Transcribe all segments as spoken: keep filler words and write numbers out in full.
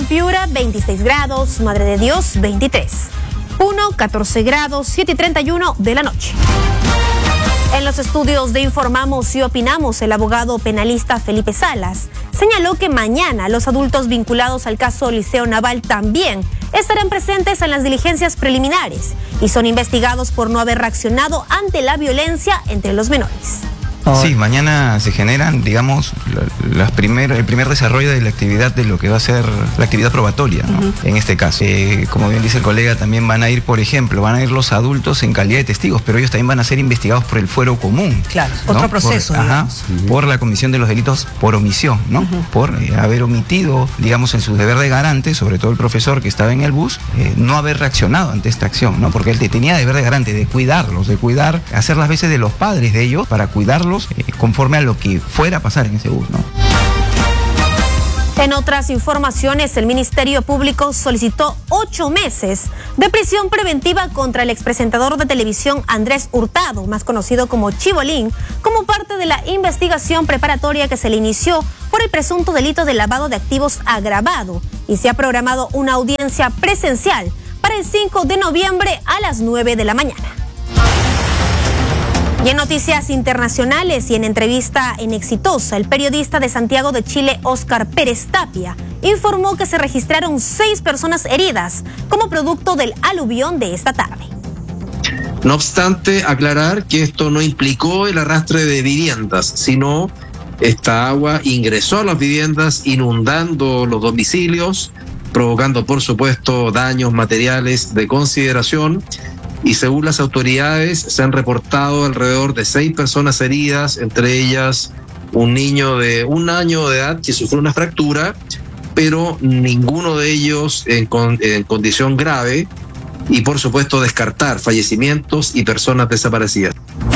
en Piura, veintiséis grados, Madre de Dios, veintitrés. Puno, catorce grados, siete y treinta y uno de la noche. En los estudios de Informamos y Opinamos, el abogado penalista Felipe Salas señaló que mañana los adultos vinculados al caso Liceo Naval también estarán presentes en las diligencias preliminares y son investigados por no haber reaccionado ante la violencia entre los menores. Sí, mañana se generan, digamos, las primer, el primer desarrollo de la actividad de lo que va a ser la actividad probatoria, ¿no? Uh-huh. En este caso. Eh, como bien dice el colega, también van a ir, por ejemplo, van a ir los adultos en calidad de testigos, pero ellos también van a ser investigados por el fuero común. Claro, ¿no? otro proceso. Por, ajá, uh-huh. por la comisión de los delitos por omisión, ¿no? Uh-huh. Por eh, haber omitido, digamos, en su deber de garante, sobre todo el profesor que estaba en el bus, eh, no haber reaccionado ante esta acción, ¿no? Porque él tenía deber de garante de cuidarlos, de cuidar, hacer las veces de los padres de ellos para cuidarlos eh, conforme a lo que fuera a pasar en ese bus, ¿no? En otras informaciones, el Ministerio Público solicitó ocho meses de prisión preventiva contra el expresentador de televisión Andrés Hurtado, más conocido como Chibolín, como parte de la investigación preparatoria que se le inició por el presunto delito de lavado de activos agravado, y se ha programado una audiencia presencial para el cinco de noviembre a las nueve de la mañana. Y en noticias internacionales y en entrevista en Exitosa, el periodista de Santiago de Chile, Óscar Pérez Tapia, informó que se registraron seis personas heridas como producto del aluvión de esta tarde. No obstante, aclarar que esto no implicó el arrastre de viviendas, sino esta agua ingresó a las viviendas inundando los domicilios, provocando, por supuesto, daños materiales de consideración. Y según las autoridades, se han reportado alrededor de seis personas heridas, entre ellas un niño de un año de edad que sufrió una fractura, pero ninguno de ellos en, con, en condición grave, y por supuesto descartar fallecimientos y personas desaparecidas.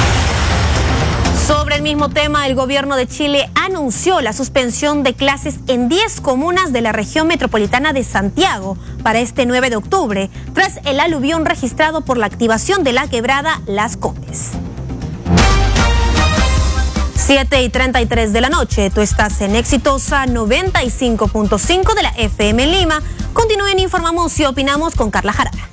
Sobre el mismo tema, el gobierno de Chile anunció la suspensión de clases en diez comunas de la región metropolitana de Santiago para este nueve de octubre, tras el aluvión registrado por la activación de la quebrada Las Condes. siete y treinta y tres de la noche, tú estás en Exitosa noventa y cinco punto cinco de la F M en Lima. Continúen, Informamos y Opinamos con Carla Jarana.